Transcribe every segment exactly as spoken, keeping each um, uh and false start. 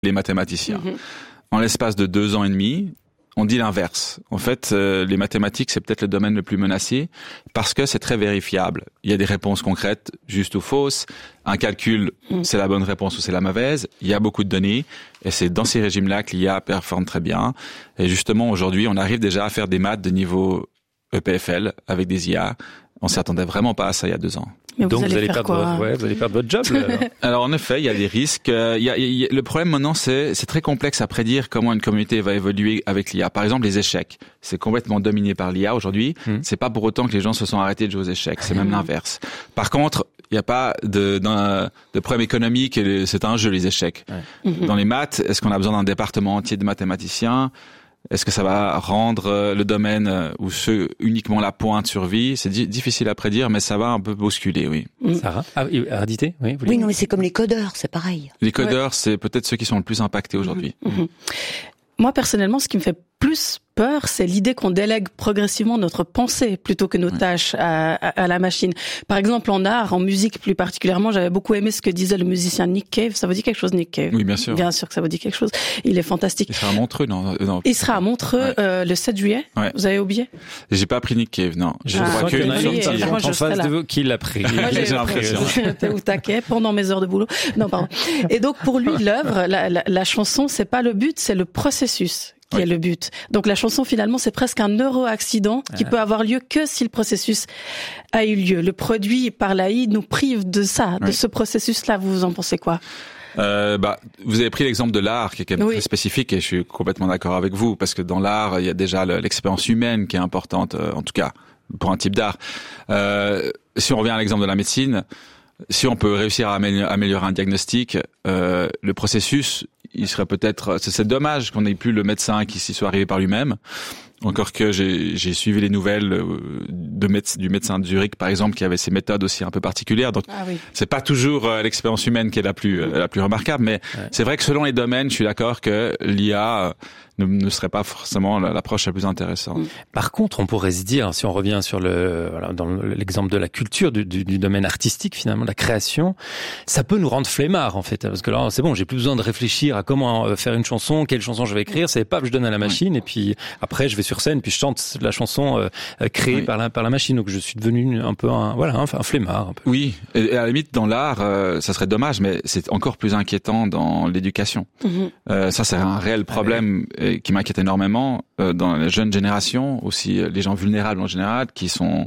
les mathématiciens. Mm-hmm. En l'espace de deux ans et demi, on dit l'inverse. En fait, euh, les mathématiques, c'est peut-être le domaine le plus menacé parce que c'est très vérifiable. Il y a des réponses concrètes, justes ou fausses. Un calcul, mm. c'est la bonne réponse ou c'est la mauvaise. Il y a beaucoup de données et c'est dans ces régimes-là que l'I A performe très bien. Et justement, aujourd'hui, on arrive déjà à faire des maths de niveau E P F L avec des I A. On s'y attendait vraiment pas à ça il y a deux ans. Mais Donc vous allez, vous allez faire perdre quoi, votre, ouais, vous allez perdre votre job. Là, alors. alors en effet, il y a des risques. Il y a, il y a, le problème maintenant, c'est c'est très complexe à prédire comment une communauté va évoluer avec l'I A. Par exemple, les échecs, c'est complètement dominé par l'I A aujourd'hui. Mmh. C'est pas pour autant que les gens se sont arrêtés de jouer aux échecs. C'est même mmh. l'inverse. Par contre, il n'y a pas de, d'un, de problème économique. C'est un jeu, les échecs. Ouais. Mmh. Dans les maths, est-ce qu'on a besoin d'un département entier de mathématiciens? Est-ce que ça va rendre le domaine où ceux uniquement la pointe survit? C'est di- difficile à prédire, mais ça va un peu bousculer, oui. Mmh. Sarah, ah, Ardité, oui. Oui, non, mais c'est comme les codeurs, c'est pareil. Les codeurs, ouais. c'est peut-être ceux qui sont le plus impactés aujourd'hui. Mmh. Mmh. Moi, personnellement, ce qui me fait plus peur, c'est l'idée qu'on délègue progressivement notre pensée plutôt que nos ouais. tâches à, à, à la machine. Par exemple, en art, en musique plus particulièrement, j'avais beaucoup aimé ce que disait le musicien Nick Cave. Ça vous dit quelque chose, Nick Cave? Oui, bien sûr. Bien sûr que ça vous dit quelque chose. Il est fantastique. Il sera à Montreux, non, non. Il sera à Montreux ouais. euh, le sept juillet. Ouais. Vous avez oublié? J'ai pas pris Nick Cave, non. Je ah, crois qu'il y en a une en face de vous qui l'a pris. Moi, j'ai, j'ai l'impression. J'étais au taquet pendant mes heures de boulot. Non, pardon. Et donc, pour lui, l'œuvre, la, la, la chanson, c'est pas le but, c'est le processus qui oui. est le but. Donc la chanson finalement c'est presque un neuro-accident qui ah. peut avoir lieu que si le processus a eu lieu. Le produit par l'A I nous prive de ça, oui. de ce processus-là. Vous en pensez quoi? Euh, bah, vous avez pris l'exemple de l'art qui est quand même oui. très spécifique et je suis complètement d'accord avec vous parce que dans l'art il y a déjà le, l'expérience humaine qui est importante, euh, en tout cas pour un type d'art. Euh, si on revient à l'exemple de la médecine, si on peut réussir à améliorer un diagnostic, euh, le processus, il serait peut-être, c'est, c'est dommage qu'on n'ait plus le médecin qui s'y soit arrivé par lui-même. Encore que j'ai, j'ai suivi les nouvelles de méde- du médecin de Zurich, par exemple, qui avait ses méthodes aussi un peu particulières. Donc, ah oui. c'est pas toujours euh, l'expérience humaine qui est la plus, euh, la plus remarquable, mais ouais. c'est vrai que selon les domaines, je suis d'accord que l'I A euh, ne, ne serait pas forcément l'approche la plus intéressante. Mmh. Par contre, on pourrait se dire, si on revient sur le, voilà, dans l'exemple de la culture, du, du, du domaine artistique, finalement, la création, ça peut nous rendre flemmards, en fait, parce que là, c'est bon, j'ai plus besoin de réfléchir à comment faire une chanson, quelle chanson je vais écrire, c'est pas, je donne à la machine, mmh. et puis après, je vais sur scène, puis je chante la chanson euh, créée oui. par la par la machine. Donc je suis devenu un peu un voilà un, un flemmard. Un peu. Oui, et à la limite dans l'art, euh, ça serait dommage, mais c'est encore plus inquiétant dans l'éducation. Mm-hmm. Euh, ça c'est un réel problème ah, oui. qui m'inquiète énormément euh, dans les jeunes générations, aussi les gens vulnérables en général, qui sont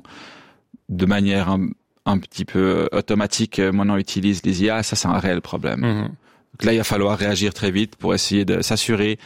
de manière un, un petit peu automatique maintenant utilisent les I A. Ça c'est un réel problème. Mm-hmm. Donc là il va falloir réagir très vite pour essayer de s'assurer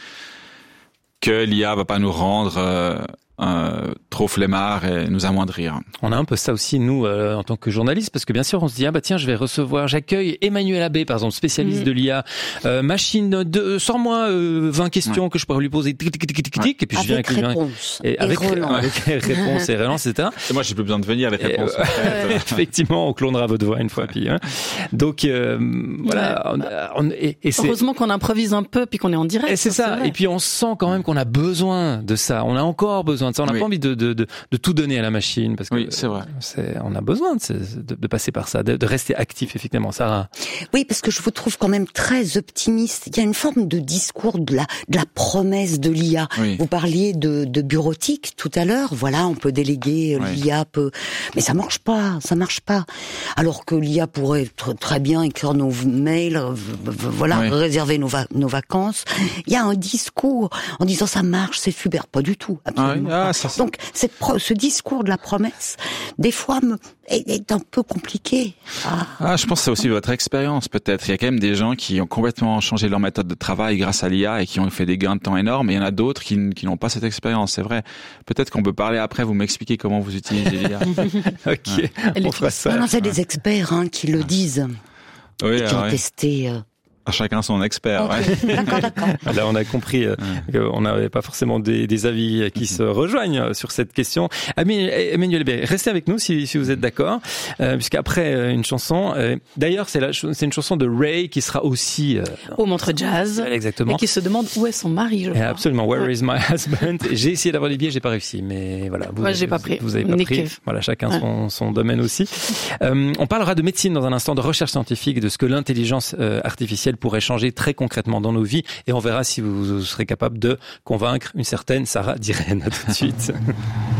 que l'I A va pas nous rendre euh, euh, trop flemmard et nous amoindrir. On a un peu ça aussi, nous, euh, en tant que journalistes, parce que bien sûr, on se dit, ah bah tiens, je vais recevoir, j'accueille Emmanuel Abbé, par exemple, spécialiste mmh. de l'I A, euh, machine de, sors-moi euh, vingt questions ouais. que je pourrais lui poser, tic, tic, tic, tic, tic, et puis avec je viens avec réponse. Et avec, et avec réponse et relance, et cetera. Et moi, j'ai plus besoin de venir, les réponses. Et, euh, effectivement, on clonera votre voix une fois, puis, hein. Donc, euh, voilà. Ouais. On, on, et, et c'est... Heureusement qu'on improvise un peu, puis qu'on est en direct. Et c'est ça. C'est et puis, on sent quand même qu'on a besoin de ça. On a encore besoin de ça. On n'a oui. pas envie de, de, de, de tout donner à la machine, parce que oui, c'est vrai. C'est, on a besoin de, de, de passer par ça, de, de rester actif, effectivement, Sarah. Oui, parce que je vous trouve quand même très optimiste. Il y a une forme de discours de la, de la promesse de l'I A. Oui. Vous parliez de, de bureautique tout à l'heure. Voilà, on peut déléguer, oui. l'I A peut, mais ça marche pas, ça marche pas. Alors que l'I A pourrait tr- très bien écrire nos mails, voilà, oui. réserver nos, va- nos vacances. Il y a un discours en disant ça marche, c'est Fubert, pas du tout. Absolument ah, oui. ah, ça, ça... Donc, cette pro- ce discours de la promesse, des fois, me, est, est un peu compliqué. Ah. ah, je pense que c'est aussi votre expérience, peut-être. Il y a quand même des gens qui ont complètement changé leur méthode de travail grâce à l'I A et qui ont fait des gains de temps énormes. Et il y en a d'autres qui, qui n'ont pas cette expérience, c'est vrai. Peut-être qu'on peut parler après, vous m'expliquer comment vous utilisez l'I A. Ok, ouais. On fera ça. Non, non, c'est des experts hein, qui le disent. Oui, qui ont ouais. testé... Euh... Chacun son expert. Okay. Ouais. D'accord, d'accord. Là, on a compris euh, qu'on n'avait pas forcément des, des avis qui se rejoignent sur cette question. Emmanuel Abbé, restez avec nous si, si vous êtes d'accord, euh, puisqu'après euh, une chanson. Euh, d'ailleurs, c'est, la, c'est une chanson de Ray qui sera aussi euh, au Montreux Jazz. Exactement. Et qui se demande où est son mari. Je crois. Absolument. Where ouais. is my husband? J'ai essayé d'avoir les billets, j'ai pas réussi, mais voilà. Vous, Moi, j'ai vous, pas pris. Vous avez pas Nick. pris. Voilà, chacun ouais. son, son domaine aussi. Euh, on parlera de médecine dans un instant, de recherche scientifique, de ce que l'intelligence euh, artificielle pourrait changer très concrètement dans nos vies. Et on verra si vous serez capable de convaincre une certaine Sarah Dirène. À tout de suite.